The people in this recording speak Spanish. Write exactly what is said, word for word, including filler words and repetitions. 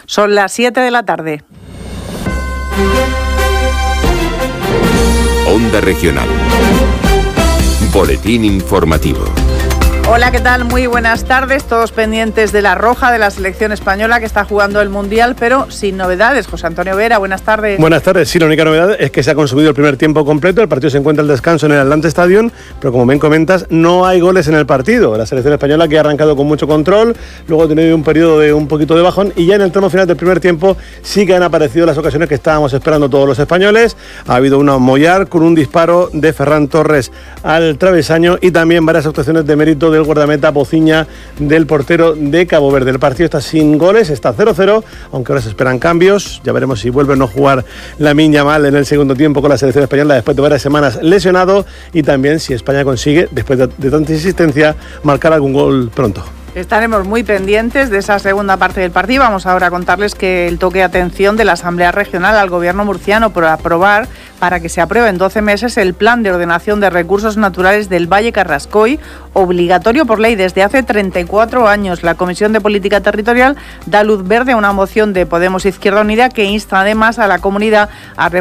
Son las siete de la tarde. Onda Regional. Boletín informativo. Hola, ¿qué tal? Muy buenas tardes. Todos pendientes de la roja de la selección española que está jugando el Mundial, pero sin novedades. José Antonio Vera, buenas tardes. Buenas tardes. Sí, la única novedad es que se ha consumido el primer tiempo completo. El partido se encuentra al descanso en el Atlanta Stadium, pero como bien comentas, no hay goles en el partido. La selección española que ha arrancado con mucho control, luego ha tenido un periodo de un poquito de bajón y ya en el tramo final del primer tiempo sí que han aparecido las ocasiones que estábamos esperando todos los españoles. Ha habido una Mollar con un disparo de Ferran Torres al travesaño y también varias actuaciones de mérito del guardameta Bociña, del portero de Cabo Verde. El partido está sin goles, está cero cero, aunque ahora se esperan cambios. Ya veremos si vuelve o no jugar Lamine Yamal en el segundo tiempo con la selección española después de varias semanas lesionado, y también si España consigue, después de, de tanta insistencia, marcar algún gol pronto. Estaremos muy pendientes de esa segunda parte del partido. Vamos ahora a contarles que el toque de atención de la Asamblea Regional al Gobierno murciano por aprobar, para que se apruebe en doce meses, el Plan de Ordenación de Recursos Naturales del Valle Carrascoy, obligatorio por ley desde hace treinta y cuatro años. La Comisión de Política Territorial da luz verde a una moción de Podemos Izquierda Unida que insta además a la comunidad a